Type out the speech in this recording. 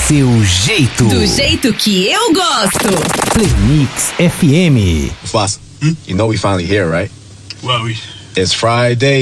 seu jeito. Do jeito que eu gosto. Playmix FM. Boss, you know we finally here, right? Well, It's Friday.